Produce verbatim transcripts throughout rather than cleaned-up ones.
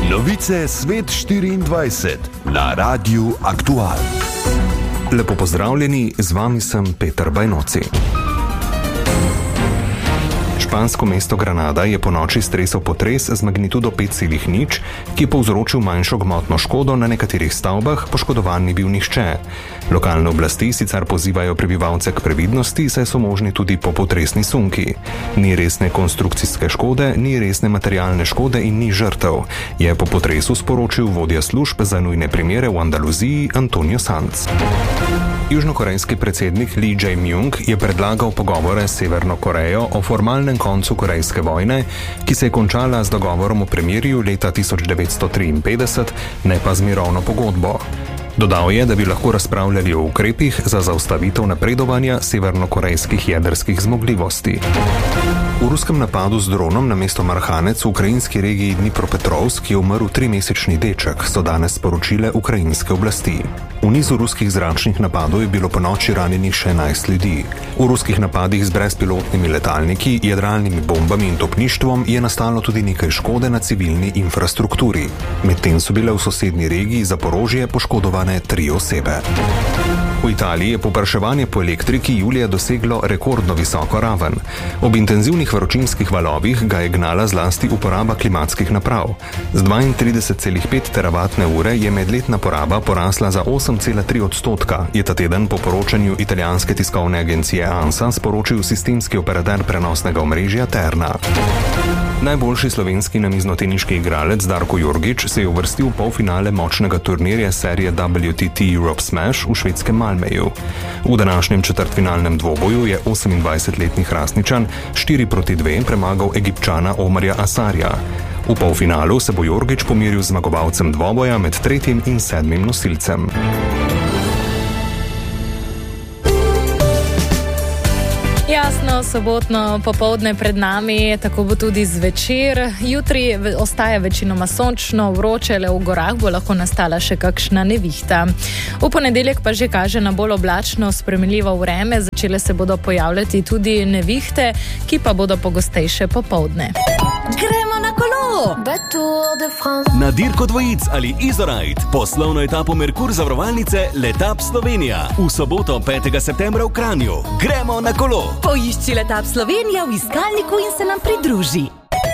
Novice Svet štiriindvajset na Radiu Aktual. Lepo pozdravljeni, z vami sem Peter Bajnoci. Špansko mesto Granada je ponoči stresel potres z magnitudo pet celih nič, ki je povzročil manjšo gmotno škodo na nekaterih stavbah, poškodovan ni bil nihče. Lokalne oblasti sicer pozivajo prebivalce k previdnosti, saj so možni tudi popotresni sunki. Ni resne konstrukcijske škode, ni resne materialne škode in ni žrtev, je po potresu sporočil vodja služb za nujne primere v Andaluziji Antonio Sanz. Južnokorejski predsednik Lee Jae-myung je predlagal pogovore s Severno Korejo o formalnem koncu korejske vojne, ki se je končala z dogovorom o premirju leta tisoč devetsto triinpetdeset, ne pa z mirovno pogodbo. Dodal je, da bi lahko razpravljali o ukrepih za zaustavitev napredovanja severnokorejskih jedrskih zmogljivosti. V ruskem napadu z dronom na mesto Marhanec v ukrajinski regiji Dnipropetrovsk je umrl trimesečni deček, so danes sporočile ukrajinske oblasti. V nizu ruskih zračnih napadov je bilo ponoči ranjenih še enajst ljudi. V ruskih napadih z brezpilotnimi letalniki, jadralnimi bombami in topništvom je nastalo tudi nekaj škode na civilni infrastrukturi. Medtem so bile v sosednji regiji Zaporožje poškodovane tri osebe. V Italiji je povpraševanje po elektriki julija doseglo rekordno visoko raven. Ob intenzivnih vročinskih valovih ga je gnala zlasti uporaba klimatskih naprav. Z dvaintrideset celih pet teravatne ure je medletna poraba porasla za osem celih tri odstotka, je ta teden po poročanju italijanske tiskovne agencije ANSA sporočil sistemski operater prenosnega omrežja Terna. Najboljši slovenski namiznoteniški igralec Darko Jorgić se je uvrstil v polfinale močnega turnirja serije W T T Europe Smash v švedskem Malmeju. V današnjem četrtfinalnem dvoboju je osemindvajsetletni Hrastničan štiri proti dve premagal Egipčana Omarja Asarja. V polfinalu se bo Jorgić pomiril z zmagovalcem dvoboja med tretjim in sedmim nosilcem. Jasno, sobotno popoldne pred nami, tako bo tudi zvečer. Jutri ostaja večinoma sončno, vroče, le v gorah bo lahko nastala še kakšna nevihta. V ponedeljek pa že kaže na bolj oblačno, spremenljivo vreme, začele se bodo pojavljati tudi nevihte, ki pa bodo pogostejše popoldne. Gremo na kolo! Na dirko dvojic ali Izorajt, poslovno etapo Merkur zavarovalnice Letap Slovenija. V soboto petega septembra v Kranju. Gremo na kolo! Poišči Letap Slovenija v iskalniku in se nam pridruži.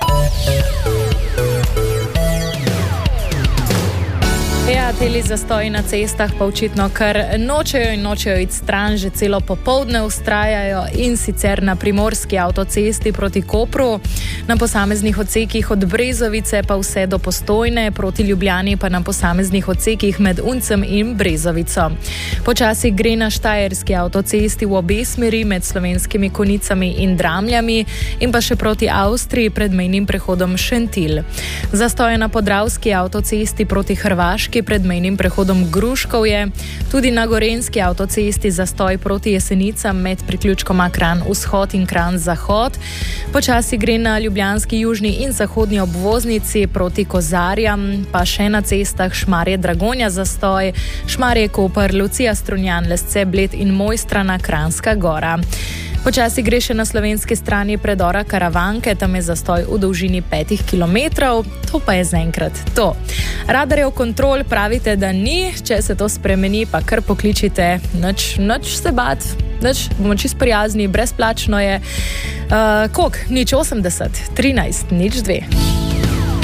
Ja, teli zastoji na cestah pa očitno kar nočejo in nočejo iti stran, že celo popoldne vztrajajo, in sicer na primorski avtocesti proti Kopru, na posameznih odsekih od Brezovice pa vse do Postojne, proti Ljubljani pa na posameznih odsekih med Uncem in Brezovico. Počasi gre na štajerski avtocesti v obe smeri med Slovenskimi Konicami in Dramljami in pa še proti Avstriji pred mejnim prehodom Šentilj. Zastoje na podravski avtocesti proti Hrvaški pred mejnim prehodom Gruškovje, tudi na gorenjski avtocesti zastoj proti Jesenicam med priključkoma Kranj vzhod in Kranj zahod. Počasi gre na ljubljanski južni in zahodni obvoznici proti Kozarjam, pa še na cestah Šmarje Dragonja zastoj, Šmarje Koper, Lucija Strunjan, Lesce Bled in Mojstrana Kranjska Gora. Počasi gre še na slovenski strani predora Karavanke, tam je zastoj v dolžini petih kilometrov, to pa je zaenkrat to. Radarjev kontrol pravite, da ni, če se to spremeni, pa kar pokličite, nič, nič se bat, nič, bomo čisto prijazni, brezplačno je. Uh, kok, nič osemdeset, trinajst, nič dve.